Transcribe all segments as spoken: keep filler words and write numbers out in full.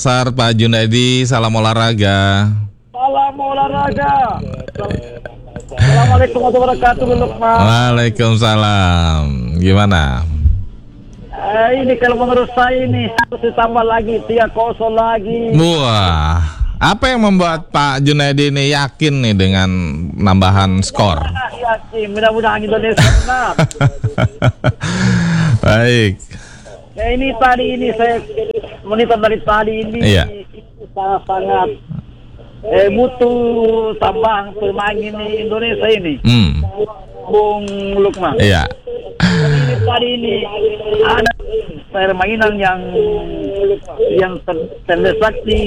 Sar Pak Junaidi, salam olahraga. Salam olahraga. Assalamualaikum warahmatullahi wabarakatuh, Lukman. Waalaikumsalam. Gimana? Eh, ini kalau menurut saya ini harus ditambah lagi tiga kosong lagi. Wah, apa yang membuat Pak Junaidi ini yakin nih dengan nambahan skor? Yakin, mudah-mudahan Indonesia menang. Baik. Ya ini tadi ini saya monitor dari tadi ini Iya. itu sangat-sangat eh, butuh tambang pemain ini Indonesia ini. Hmm. Bung Lukman. Iya. Ini tadi ini ada permainan yang yang ter- terdesak di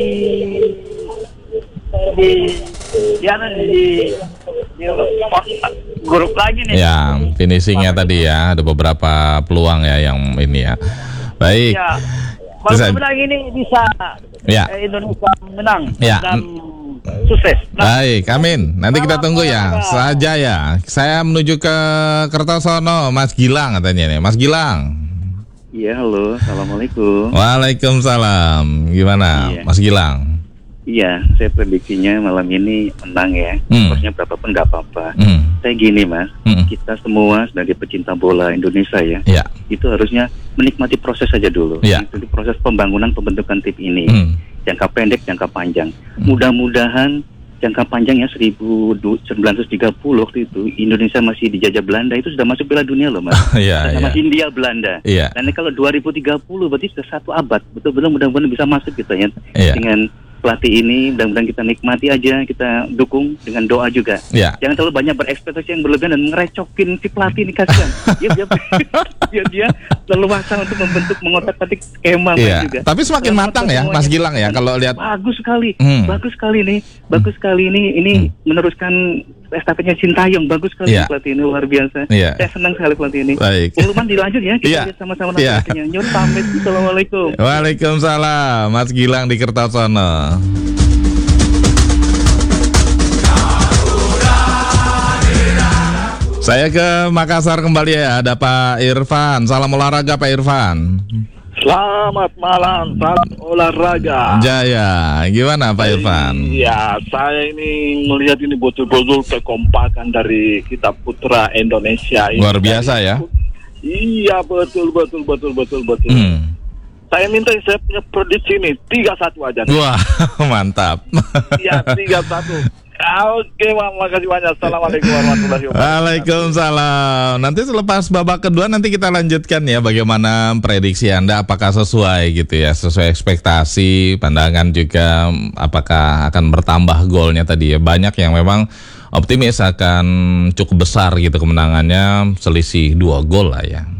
di ya di, di grup lagi nih. Ya, finishingnya tadi ya, ada beberapa peluang ya yang ini ya. Baik. Ya. Terus, Mudah-mudahan ini bisa Ya. eh, Indonesia menang Ya. dan sukses. Nah, Baik, amin. Nanti kita tunggu ya. Saja ya. Saya menuju ke Kertosono, Mas Gilang katanya nih. Mas Gilang. Iya, halo, assalamualaikum. Waalaikumsalam. Gimana, Iya. Mas Gilang? Iya, saya prediksinya malam ini menang ya. Hmm. Skornya berapapun nggak apa-apa. Hmm. Saya gini mas, Hmm. kita semua sebagai pecinta bola Indonesia ya, Ya. itu harusnya menikmati proses saja dulu. Ya. Itu proses pembangunan pembentukan tim ini, Hmm. jangka pendek, jangka panjang. Mudah-mudahan jangka panjangnya seribu sembilan ratus tiga puluh waktu itu Indonesia masih dijajah Belanda, itu sudah masuk Piala Dunia loh mas. Iya, iya. Sama Hindia Belanda. Iya. Dan kalau dua ribu tiga puluh berarti sudah satu abad. Betul-betul mudah-mudahan bisa masuk gitu ya. Iya. Dengan pelatih ini, mudah-mudahan kita nikmati aja, kita dukung dengan doa juga. Iya. Jangan terlalu banyak berekspektasi yang berlebihan dan ngerecokin si pelatih ini, kasihan. dia dia dia, dia leluasa untuk membentuk mengotak-atik skema Iya. juga. Tapi semakin Selamat matang ya, semuanya. Mas Gilang ya, kalau lihat. Bagus sekali, Hmm. bagus sekali nih, bagus sekali ini, ini meneruskan estafetnya Sintayong, bagus sekali Iya. pelatih ini, luar biasa. Iya. Saya senang sekali pelatih ini. Baik. Uluman dilanjut ya, kita Iya. lihat sama-sama Iya. nantinya. Nyun pamit, assalamualaikum. Waalaikumsalam, Mas Gilang di Kertosono. Saya ke Makassar kembali ya, ada Pak Irfan. Salam olahraga Pak Irfan. Selamat malam, salam olahraga. Jaya, gimana Pak Irfan? Iya, saya ini melihat ini betul-betul kekompakan dari kita putra Indonesia ini. Luar biasa ya. Iya, betul, betul, betul, betul, betul. Hmm. Saya minta saya punya prediksi ini tiga satu aja. Wah, mantap. Iya, tiga satu. Oke, makasih banyak. Assalamualaikum warahmatullahi wabarakatuh. Waalaikumsalam. Nanti selepas babak kedua nanti kita lanjutkan ya, bagaimana prediksi Anda, apakah sesuai gitu ya, sesuai ekspektasi, pandangan juga apakah akan bertambah golnya tadi ya. Banyak yang memang optimis akan cukup besar gitu kemenangannya, selisih dua gol lah ya.